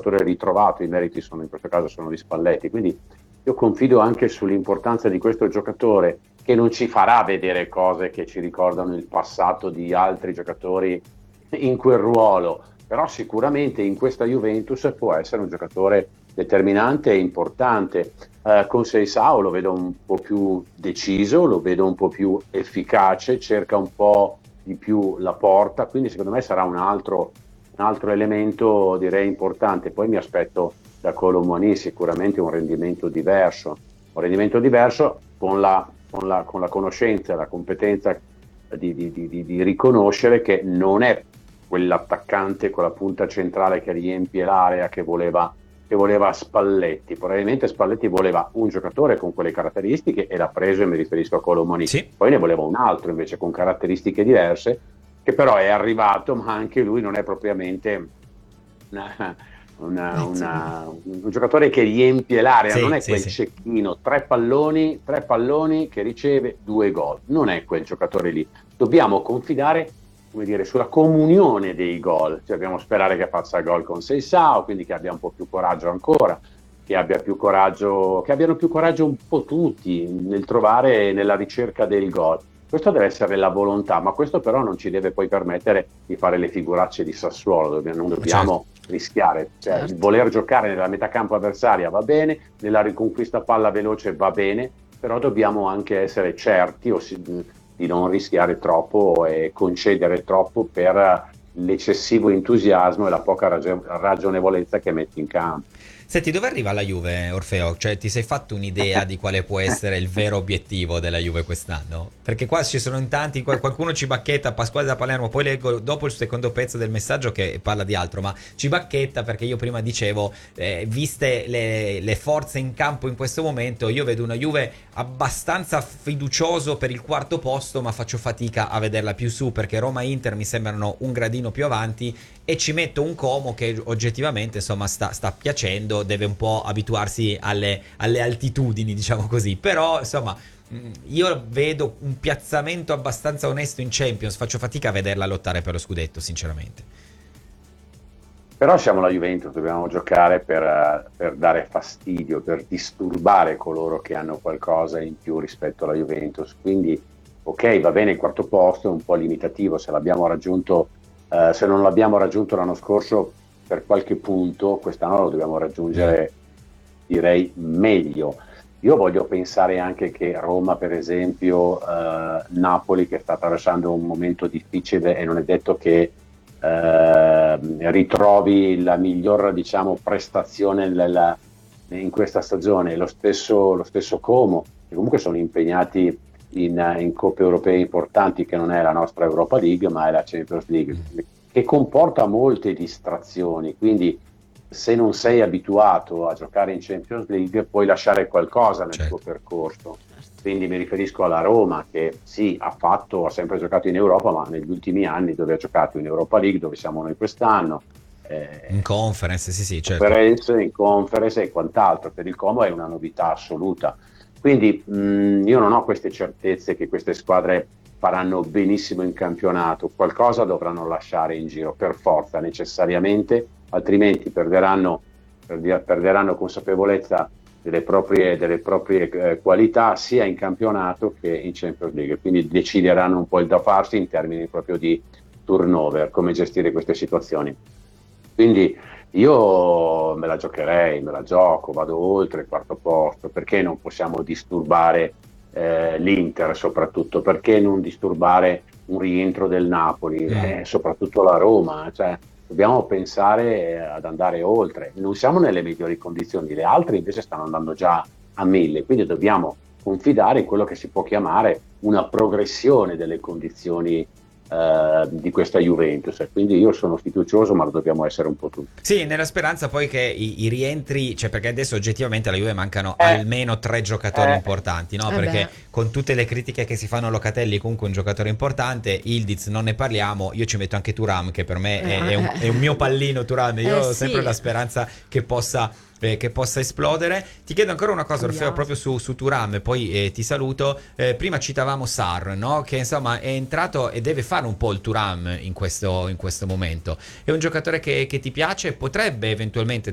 giocatore ritrovato, i meriti sono in questo caso sono di Spalletti, quindi io confido anche sull'importanza di questo giocatore, che non ci farà vedere cose che ci ricordano il passato di altri giocatori in quel ruolo, però sicuramente in questa Juventus può essere un giocatore determinante e importante. Con Seisao lo vedo un po' più deciso, lo vedo un po' più efficace, cerca un po' di più la porta, quindi secondo me sarà un altro elemento, direi, importante. Poi mi aspetto da Kolo Muani sicuramente un rendimento diverso con la conoscenza e la competenza di riconoscere che non è quell'attaccante con la punta centrale che riempie l'area che voleva Spalletti. Probabilmente Spalletti voleva un giocatore con quelle caratteristiche e l'ha preso, e mi riferisco a Kolo Muani. Sì. Poi ne voleva un altro invece con caratteristiche diverse, che però è arrivato, ma anche lui non è propriamente un giocatore che riempie l'area, Sì, non è sì, quel sì. cecchino, tre palloni che riceve 2 gol, non è quel giocatore lì. Dobbiamo confidare, come dire, sulla comunione dei gol, cioè dobbiamo sperare che faccia gol con Seisao, quindi che abbia un po' più coraggio ancora, che abbiano più coraggio un po' tutti nel trovare, nella ricerca del gol. Questo deve essere la volontà, ma questo però non ci deve poi permettere di fare le figuracce di Sassuolo, non dobbiamo rischiare, cioè il voler giocare nella metacampo avversaria va bene, nella riconquista palla veloce va bene, però dobbiamo anche essere certi di non rischiare troppo e concedere troppo per l'eccessivo entusiasmo e la poca ragionevolezza che metti in campo. Senti, dove arriva la Juve, Orfeo? Cioè, ti sei fatto un'idea di quale può essere il vero obiettivo della Juve quest'anno? Perché qua ci sono in tanti, qualcuno ci bacchetta, Pasquale da Palermo, poi leggo dopo il secondo pezzo del messaggio che parla di altro, ma ci bacchetta perché io prima dicevo, viste le forze in campo in questo momento, io vedo una Juve abbastanza fiducioso per il quarto posto, ma faccio fatica a vederla più su, perché Roma e Inter mi sembrano un gradino più avanti, e ci metto un Como che oggettivamente insomma sta piacendo, deve un po' abituarsi alle altitudini, diciamo così, però insomma io vedo un piazzamento abbastanza onesto in Champions, faccio fatica a vederla lottare per lo scudetto sinceramente. Però siamo la Juventus, dobbiamo giocare per dare fastidio, per disturbare coloro che hanno qualcosa in più rispetto alla Juventus. Quindi, ok, va bene il quarto posto, è un po' limitativo, se non l'abbiamo raggiunto l'anno scorso per qualche punto, quest'anno lo dobbiamo raggiungere, direi, meglio. Io voglio pensare anche che Roma, per esempio, Napoli, che sta attraversando un momento difficile e non è detto che ritrovi la miglior, diciamo, prestazione in questa stagione, lo stesso Como, che comunque sono impegnati in coppe europee importanti, che non è la nostra Europa League ma è la Champions League, che comporta molte distrazioni, quindi se non sei abituato a giocare in Champions League puoi lasciare qualcosa nel tuo percorso. Quindi mi riferisco alla Roma, che sì, ha sempre giocato in Europa, ma negli ultimi anni dove ha giocato in Europa League, dove siamo noi quest'anno, in conference, sì, certo. in conference e quant'altro. Per il Como è una novità assoluta. Quindi io non ho queste certezze che queste squadre faranno benissimo in campionato, qualcosa dovranno lasciare in giro per forza, necessariamente, altrimenti perderanno consapevolezza delle proprie qualità sia in campionato che in Champions League, quindi decideranno un po' il da farsi in termini proprio di turnover, come gestire queste situazioni. Quindi io me la gioco, vado oltre il quarto posto, perché non possiamo disturbare l'Inter, soprattutto perché non disturbare un rientro del Napoli, soprattutto la Roma, cioè dobbiamo pensare ad andare oltre, non siamo nelle migliori condizioni, le altre invece stanno andando già a 1000, quindi dobbiamo confidare in quello che si può chiamare una progressione delle condizioni di questa Juventus, quindi io sono fiducioso, ma lo dobbiamo essere un po' tutti. Sì, nella speranza poi che i rientri, cioè perché adesso oggettivamente alla Juve mancano almeno 3 giocatori importanti, no? Perché con tutte le critiche che si fanno a Locatelli, comunque un giocatore importante, Ildiz non ne parliamo, io ci metto anche Thuram, che per me è un mio pallino Thuram, io ho sempre la speranza che possa esplodere. Ti chiedo ancora una cosa, Orfeo, proprio su Thuram, e poi ti saluto. Prima citavamo Sarr, no? Che insomma è entrato e deve fare un po' il Thuram in questo momento. È un giocatore che ti piace, potrebbe eventualmente